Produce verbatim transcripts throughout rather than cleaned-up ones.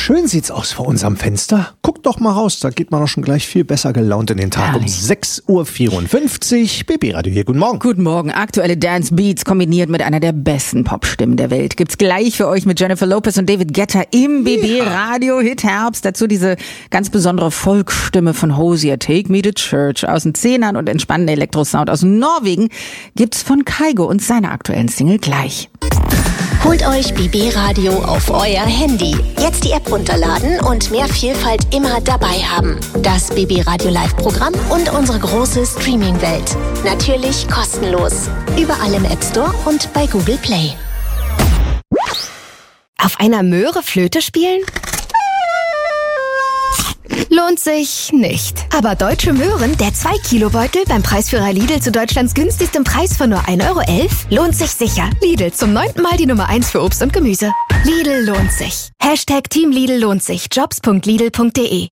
schön sieht's aus vor unserem Fenster. Guckt doch mal raus, da geht man doch schon gleich viel besser gelaunt in den Tag. Herrlich. Um sechs Uhr vierundfünfzig. B B Radio hier, guten Morgen. Guten Morgen. Aktuelle Dance Beats kombiniert mit einer der besten Popstimmen der Welt. Gibt's gleich für euch mit Jennifer Lopez und David Guetta im B B Radio Hit Herbst. Dazu diese ganz besondere Volksstimme von Hozier, Take Me to Church aus den Zehnern und entspannender Elektrosound aus Norwegen gibt's von Kygo und seiner aktuellen Single gleich. Holt euch B B Radio auf euer Handy. Jetzt die App runterladen und mehr Vielfalt immer dabei haben. Das B B Radio Live-Programm und unsere große Streaming-Welt. Natürlich kostenlos. Überall im App Store und bei Google Play. Auf einer Möhre Flöte spielen? Lohnt sich nicht. Aber Deutsche Möhren, der zwei Kilo Beutel beim Preisführer Lidl zu Deutschlands günstigstem Preis von nur ein Euro elf, lohnt sich sicher. Lidl, zum neunten Mal die Nummer eins für Obst und Gemüse. Lidl lohnt sich. Hashtag Team Lidl lohnt sich. jobs punkt lidl punkt de.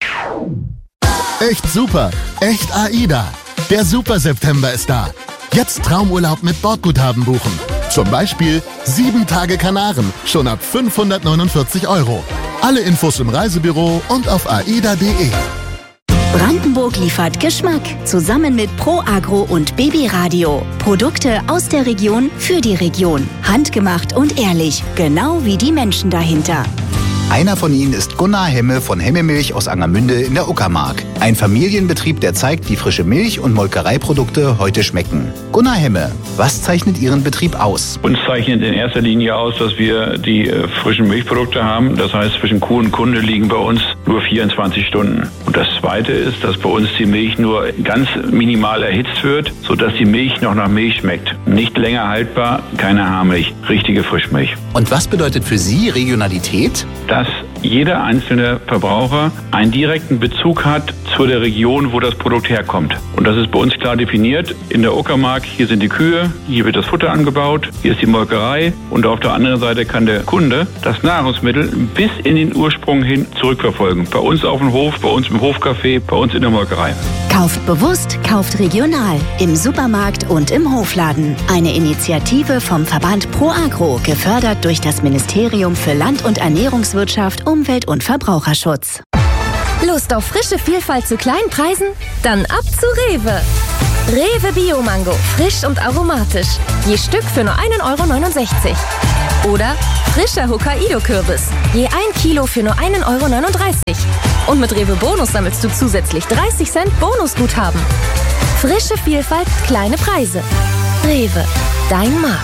Echt super. Echt AIDA. Der Super September ist da. Jetzt Traumurlaub mit Bordguthaben buchen. Zum Beispiel sieben Tage Kanaren, schon ab fünfhundertneunundvierzig Euro. Alle Infos im Reisebüro und auf aida punkt de. Brandenburg liefert Geschmack. Zusammen mit Pro Agro und B B Radio. Produkte aus der Region für die Region. Handgemacht und ehrlich. Genau wie die Menschen dahinter. Einer von ihnen ist Gunnar Hemme von Hemme Milch aus Angermünde in der Uckermark. Ein Familienbetrieb, der zeigt, wie frische Milch- und Molkereiprodukte heute schmecken. Gunnar Hemme, was zeichnet Ihren Betrieb aus? Uns zeichnet in erster Linie aus, dass wir die äh, frischen Milchprodukte haben. Das heißt, zwischen Kuh und Kunde liegen bei uns nur vierundzwanzig Stunden. Und das Zweite ist, dass bei uns die Milch nur ganz minimal erhitzt wird, sodass die Milch noch nach Milch schmeckt. Nicht länger haltbar, keine Haarmilch, richtige Frischmilch. Und was bedeutet für Sie Regionalität? Dass jeder einzelne Verbraucher einen direkten Bezug hat zu der Region, wo das Produkt herkommt. Und das ist bei uns klar definiert. In der Uckermark, hier sind die Kühe, hier wird das Futter angebaut, hier ist die Molkerei und auf der anderen Seite kann der Kunde das Nahrungsmittel bis in den Ursprung hin zurückverfolgen. Bei uns auf dem Hof, bei uns im Hofcafé, bei uns in der Molkerei. Kauft bewusst, kauft regional. Im Supermarkt und im Hofladen. Eine Initiative vom Verband Pro Agro, gefördert durch das Ministerium für Land- und Ernährungswirtschaft, Umwelt- und Verbraucherschutz. Lust auf frische Vielfalt zu kleinen Preisen? Dann ab zu Rewe. Rewe Bio-Mango, frisch und aromatisch. Je Stück für nur ein Euro neunundsechzig. Oder frischer Hokkaido-Kürbis. Je ein Kilo für nur ein Euro neununddreißig. Und mit Rewe Bonus sammelst du zusätzlich dreißig Cent Bonusguthaben. Frische Vielfalt, kleine Preise. Rewe, dein Markt.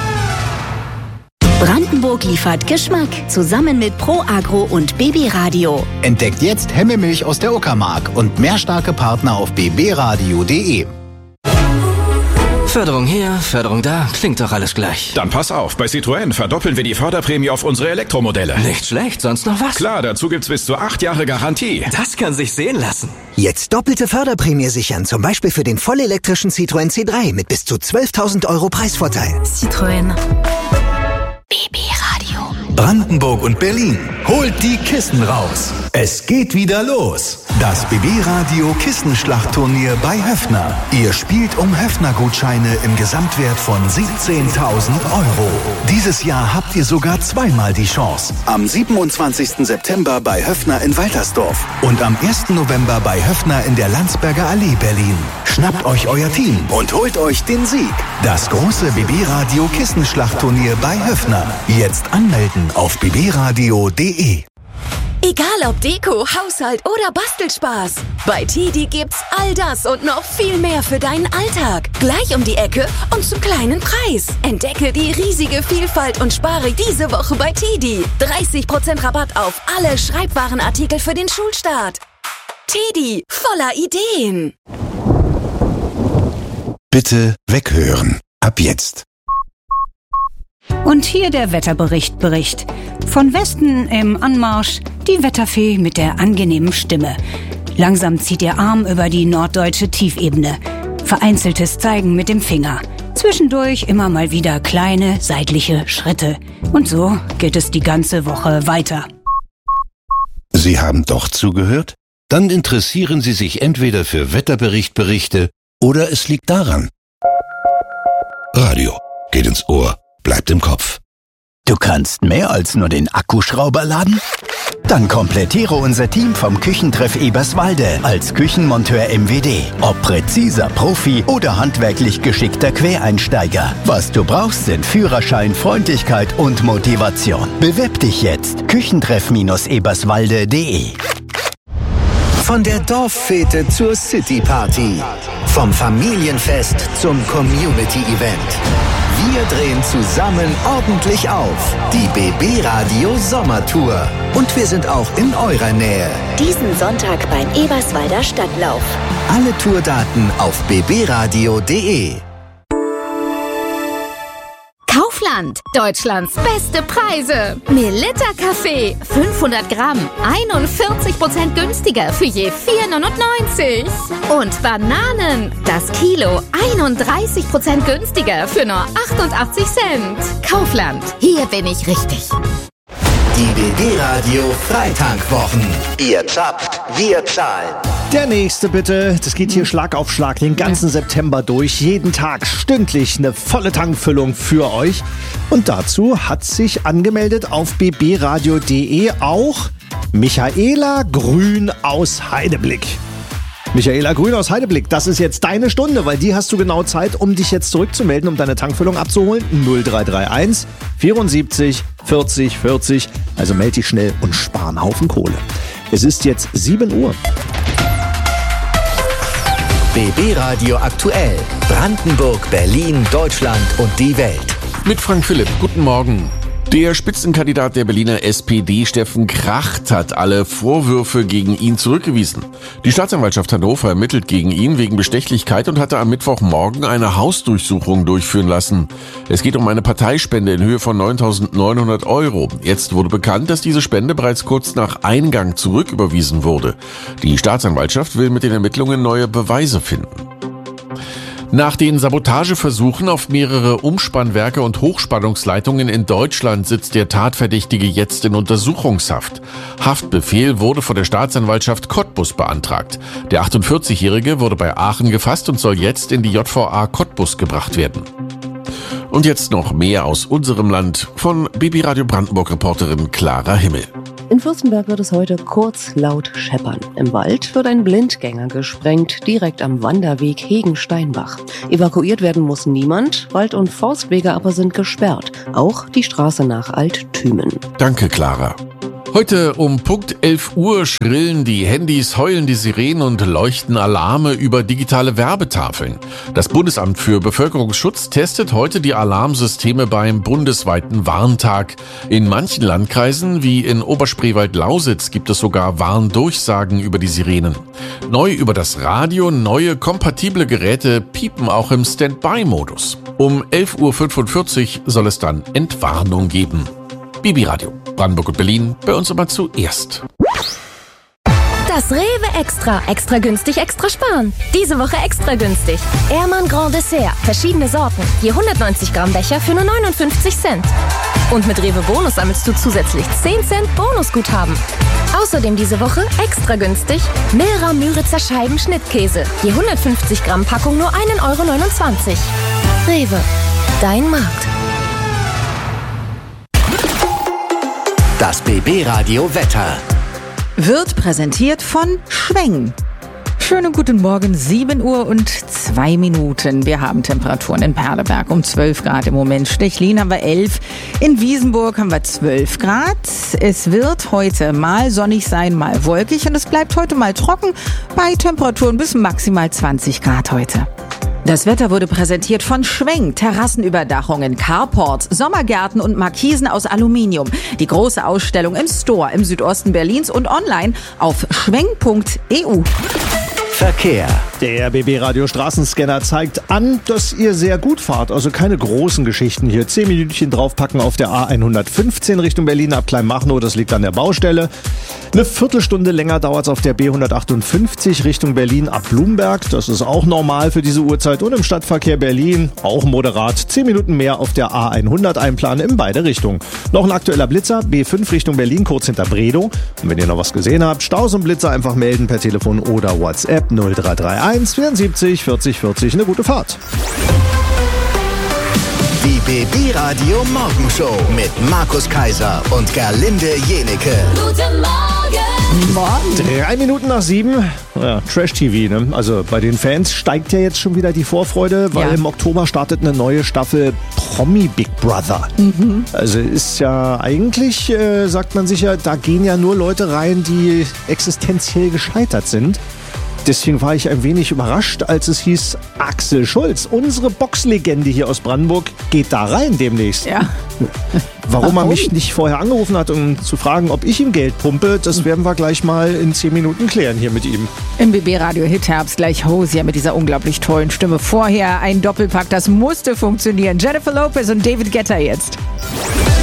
Brandenburg liefert Geschmack. Zusammen mit Pro Agro und B B Radio. Entdeckt jetzt Hemme Milch aus der Uckermark und mehr starke Partner auf b b radio punkt de. Förderung hier, Förderung da, klingt doch alles gleich. Dann pass auf, bei Citroën verdoppeln wir die Förderprämie auf unsere Elektromodelle. Nicht schlecht, sonst noch was? Klar, dazu gibt's bis zu acht Jahre Garantie. Das kann sich sehen lassen. Jetzt doppelte Förderprämie sichern, zum Beispiel für den vollelektrischen Citroën C drei mit bis zu zwölftausend Euro Preisvorteil. Citroën. B B Radio. Brandenburg und Berlin. Holt die Kissen raus. Es geht wieder los. Das B B Radio Kissenschlachtturnier bei Höffner. Ihr spielt um Höffner-Gutscheine im Gesamtwert von siebzehntausend Euro. Dieses Jahr habt ihr sogar zweimal die Chance. Am siebenundzwanzigsten September bei Höffner in Waltersdorf und am ersten November bei Höffner in der Landsberger Allee, Berlin. Schnappt euch euer Team und holt euch den Sieg. Das große B B Radio Kissenschlachtturnier bei Höffner. Jetzt anmelden auf b b radio punkt de. Egal ob Deko, Haushalt oder Bastelspaß. Bei Tidi gibt's all das und noch viel mehr für deinen Alltag. Gleich um die Ecke und zum kleinen Preis. Entdecke die riesige Vielfalt und spare diese Woche bei Tidi. dreißig Prozent Rabatt auf alle Schreibwarenartikel für den Schulstart. Tidi, voller Ideen. Bitte weghören. Ab jetzt. Und hier der Wetterbericht Bericht. Von Westen im Anmarsch die Wetterfee mit der angenehmen Stimme. Langsam zieht ihr Arm über die norddeutsche Tiefebene. Vereinzeltes Zeigen mit dem Finger. Zwischendurch immer mal wieder kleine seitliche Schritte. Und so geht es die ganze Woche weiter. Sie haben doch zugehört? Dann interessieren Sie sich entweder für Wetterberichtberichte oder es liegt daran. Radio geht ins Ohr, bleibt im Kopf. Du kannst mehr als nur den Akkuschrauber laden? Dann komplettiere unser Team vom Küchentreff Eberswalde als Küchenmonteur M W D. Ob präziser Profi oder handwerklich geschickter Quereinsteiger. Was du brauchst, sind Führerschein, Freundlichkeit und Motivation. Bewirb dich jetzt. Küchentreff Eberswalde punkt de. Von der Dorffete zur Cityparty. Vom Familienfest zum Community-Event. Wir drehen zusammen ordentlich auf. Die B B-Radio Sommertour. Und wir sind auch in eurer Nähe. Diesen Sonntag beim Eberswalder Stadtlauf. Alle Tourdaten auf b b radio punkt de. Kaufland, Deutschlands beste Preise. Melitta Kaffee, fünfhundert Gramm, einundvierzig Prozent günstiger für je vier neunundneunzig. Und Bananen, das Kilo, einunddreißig Prozent günstiger für nur achtundachtzig Cent. Kaufland, hier bin ich richtig. Die B B-Radio Freitankwwochen. Ihr zapft, wir zahlen. Der nächste bitte. Das geht hier Schlag auf Schlag den ganzen September durch. Jeden Tag stündlich eine volle Tankfüllung für euch. Und dazu hat sich angemeldet auf b b radio punkt de auch Michaela Grün aus Heideblick. Michaela Grün aus Heideblick, das ist jetzt deine Stunde, weil die hast du genau Zeit, um dich jetzt zurückzumelden, um deine Tankfüllung abzuholen. null drei drei eins vierundsiebzig vierzig vierzig. Also melde dich schnell und spar einen Haufen Kohle. Es ist jetzt sieben Uhr. B B-Radio aktuell. Brandenburg, Berlin, Deutschland und die Welt. Mit Frank Philipp. Guten Morgen. Der Spitzenkandidat der Berliner S P D, Steffen Kracht, hat alle Vorwürfe gegen ihn zurückgewiesen. Die Staatsanwaltschaft Hannover ermittelt gegen ihn wegen Bestechlichkeit und hatte am Mittwochmorgen eine Hausdurchsuchung durchführen lassen. Es geht um eine Parteispende in Höhe von neuntausendneunhundert Euro. Jetzt wurde bekannt, dass diese Spende bereits kurz nach Eingang zurücküberwiesen wurde. Die Staatsanwaltschaft will mit den Ermittlungen neue Beweise finden. Nach den Sabotageversuchen auf mehrere Umspannwerke und Hochspannungsleitungen in Deutschland sitzt der Tatverdächtige jetzt in Untersuchungshaft. Haftbefehl wurde von der Staatsanwaltschaft Cottbus beantragt. Der achtundvierzigjährige wurde bei Aachen gefasst und soll jetzt in die J V A Cottbus gebracht werden. Und jetzt noch mehr aus unserem Land von B B-Radio Brandenburg-Reporterin Clara Himmel. In Fürstenberg wird es heute kurz laut scheppern. Im Wald wird ein Blindgänger gesprengt, direkt am Wanderweg Hegen-Steinbach. Evakuiert werden muss niemand, Wald- und Forstwege aber sind gesperrt. Auch die Straße nach Alt-Thümen. Danke, Clara. Heute um Punkt elf Uhr schrillen die Handys, heulen die Sirenen und leuchten Alarme über digitale Werbetafeln. Das Bundesamt für Bevölkerungsschutz testet heute die Alarmsysteme beim bundesweiten Warntag. In manchen Landkreisen, wie in Oberspreewald-Lausitz, gibt es sogar Warndurchsagen über die Sirenen. Neu über das Radio, neue kompatible Geräte piepen auch im Standby-Modus. Um elf Uhr fünfundvierzig soll es dann Entwarnung geben. B B-Radio, Brandenburg und Berlin, bei uns immer zuerst. Das Rewe Extra. Extra günstig, extra sparen. Diese Woche extra günstig. Ehrmann Grand Dessert. Verschiedene Sorten. Je hundertneunzig Gramm Becher für nur neunundfünfzig Cent. Und mit Rewe Bonus sammelst du zusätzlich zehn Cent Bonusguthaben. Außerdem diese Woche extra günstig Milra Müritzer Scheiben Schnittkäse. Je hundertfünfzig Gramm Packung nur ein Euro neunundzwanzig. Rewe. Dein Markt. Das B B-Radio Wetter wird präsentiert von Schweng. Schönen guten Morgen, sieben Uhr und zwei Minuten. Wir haben Temperaturen in Perleberg um zwölf Grad im Moment. Stechlin haben wir elf. In Wiesenburg haben wir zwölf Grad. Es wird heute mal sonnig sein, mal wolkig und es bleibt heute mal trocken bei Temperaturen bis maximal zwanzig Grad heute. Das Wetter wurde präsentiert von Schweng. Terrassenüberdachungen, Carports, Sommergärten und Markisen aus Aluminium. Die große Ausstellung im Store im Südosten Berlins und online auf schweng punkt e u. Verkehr. Der B B-Radio Straßenscanner zeigt an, dass ihr sehr gut fahrt. Also keine großen Geschichten hier. Zehn Minütchen draufpacken auf der A hundertfünfzehn Richtung Berlin ab Kleinmachnow. Das liegt an der Baustelle. Eine Viertelstunde länger dauert es auf der B hundertachtundfünfzig Richtung Berlin ab Blumberg. Das ist auch normal für diese Uhrzeit. Und im Stadtverkehr Berlin auch moderat. Zehn Minuten mehr auf der A hundert einplanen in beide Richtungen. Noch ein aktueller Blitzer. B fünf Richtung Berlin, kurz hinter Bredow. Und wenn ihr noch was gesehen habt, Staus und Blitzer einfach melden per Telefon oder WhatsApp null drei drei eins vierundsiebzig vierzig vierzig. Eine gute Fahrt. Die B B Radio Morgenshow mit Markus Kaiser und Gerlinde Jenecke. Guten Morgen. Morgen. Drei Minuten nach sieben. Ja, Trash-T V, ne? Also bei den Fans steigt ja jetzt schon wieder die Vorfreude, weil Ja. im Oktober startet eine neue Staffel Promi Big Brother. Mhm. Also ist ja eigentlich, äh, sagt man sich ja, da gehen ja nur Leute rein, die existenziell gescheitert sind. Deswegen war ich ein wenig überrascht, als es hieß, Axel Schulz, unsere Boxlegende hier aus Brandenburg, geht da rein demnächst. Ja. Warum er Warum? mich nicht vorher angerufen hat, um zu fragen, ob ich ihm Geld pumpe, das werden wir gleich mal in zehn Minuten klären hier mit ihm. Im B B Radio Hit Herbst gleich Hosier mit dieser unglaublich tollen Stimme. Vorher ein Doppelpack, das musste funktionieren. Jennifer Lopez und David Guetta jetzt.